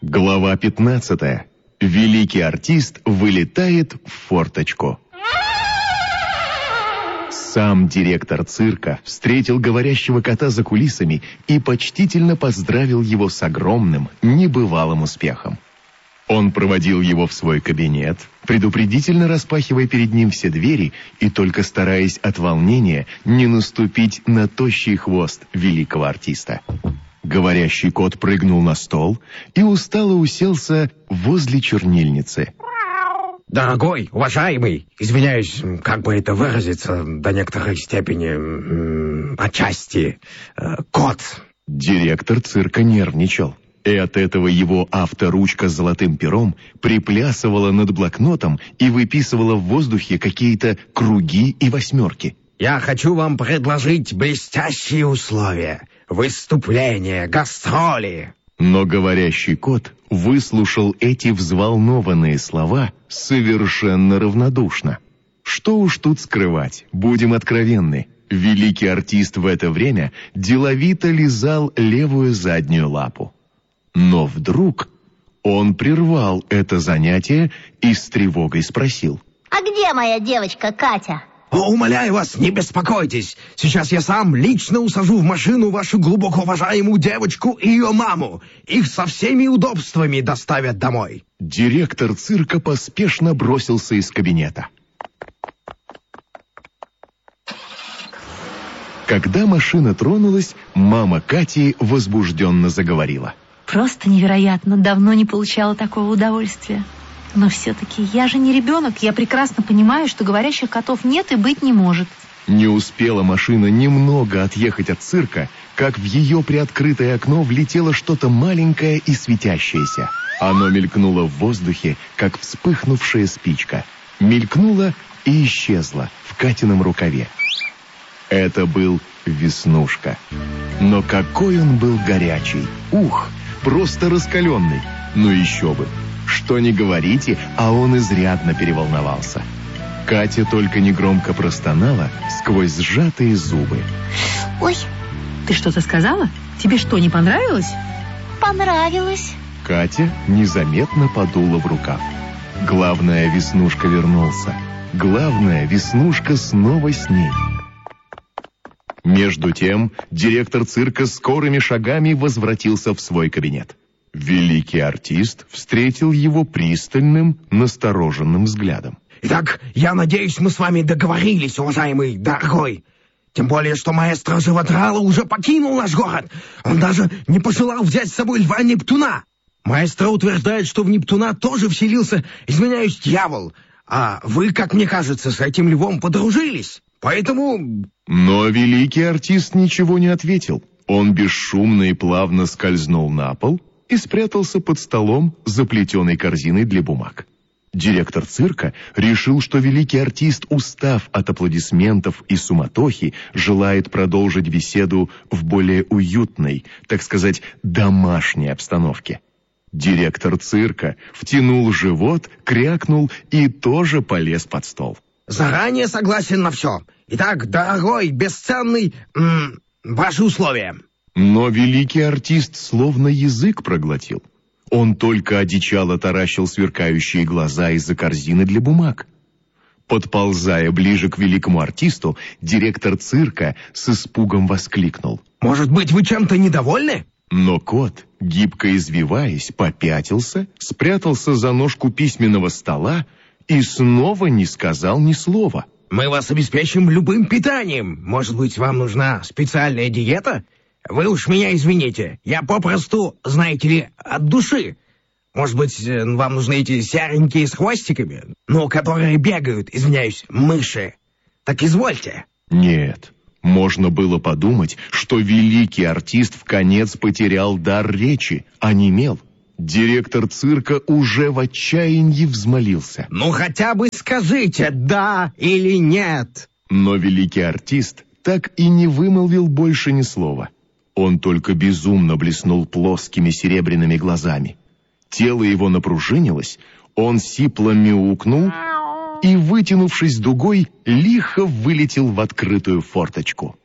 Глава 15. Великий артист вылетает в форточку. Сам директор цирка встретил говорящего кота за кулисами и почтительно поздравил его с огромным, небывалым успехом. Он проводил его в свой кабинет, предупредительно распахивая перед ним все двери и только стараясь от волнения не наступить на тощий хвост великого артиста. Говорящий кот прыгнул на стол и устало уселся возле чернильницы. Дорогой, уважаемый, извиняюсь, как бы это выразиться до некоторой степени, отчасти, кот. Директор цирка нервничал, и от этого его авторучка с золотым пером приплясывала над блокнотом и выписывала в воздухе какие-то круги и восьмерки. Я хочу вам предложить блестящие условия. Выступления, гастроли. Но говорящий кот выслушал эти взволнованные слова совершенно равнодушно. Что уж тут скрывать, будем откровенны. Великий артист в это время деловито лизал левую заднюю лапу. Но вдруг он прервал это занятие и с тревогой спросил: «А где моя девочка Катя?» Умоляю вас, не беспокойтесь. Сейчас я сам лично усажу в машину вашу глубоко уважаемую девочку и ее маму. Их со всеми удобствами доставят домой. Директор цирка поспешно бросился из кабинета. Когда машина тронулась, мама Кати возбужденно заговорила. Просто невероятно, давно не получала такого удовольствия. Но все-таки я же не ребенок, я прекрасно понимаю, что говорящих котов нет и быть не может. Не успела машина немного отъехать от цирка, как в ее приоткрытое окно влетело что-то маленькое и светящееся. Оно мелькнуло в воздухе, как вспыхнувшая спичка. Мелькнуло и исчезло в Катином рукаве. Это был Веснушка. Но какой он был горячий! Ух, просто раскаленный! Ну еще бы! Что ни говорите, а он изрядно переволновался. Катя только негромко простонала сквозь сжатые зубы. Ой, Ты что-то сказала? Тебе что, не понравилось? понравилось. Катя незаметно подула в рукав. Главное, Веснушка вернулся. Главное, Веснушка снова с ней. Между тем, директор цирка скорыми шагами возвратился в свой кабинет. Великий артист встретил его пристальным, настороженным взглядом. Итак, я надеюсь, мы с вами договорились, уважаемый дорогой. Тем более, что маэстро Живодрало уже покинул наш город. Он даже не пожелал взять с собой льва Нептуна. Маэстро утверждает, что в Нептуна тоже вселился, извиняюсь, дьявол. А вы, как мне кажется, с этим львом подружились. Поэтому... Но великий артист ничего не ответил. Он бесшумно и плавно скользнул на пол и спрятался под столом за плетеной корзиной для бумаг. Директор цирка решил, что великий артист, устав от аплодисментов и суматохи, желает продолжить беседу в более уютной, так сказать, домашней обстановке. Директор цирка втянул живот, крякнул и тоже полез под стол. Заранее согласен на все. Итак, дорогой, бесценный, ваши условия. Но великий артист словно язык проглотил. Он только одичало таращил сверкающие глаза из-за корзины для бумаг. Подползая ближе к великому артисту, директор цирка с испугом воскликнул: Может быть, вы чем-то недовольны? Но кот, гибко извиваясь, попятился, спрятался за ножку письменного стола и снова не сказал ни слова. Мы вас обеспечим любым питанием. Может быть, вам нужна специальная диета? Вы уж меня извините, я попросту, знаете ли, от души. Может быть, вам нужны эти серенькие с хвостиками, которые бегают, извиняюсь, мыши. Так извольте. Нет, можно было подумать, что великий артист вконец потерял дар речи, онемел. Директор цирка уже в отчаянии взмолился: Ну хотя бы скажите, да или нет. Но великий артист так и не вымолвил больше ни слова. Он только безумно блеснул плоскими серебряными глазами. Тело его напружинилось, он сипло мяукнул и, вытянувшись дугой, лихо вылетел в открытую форточку.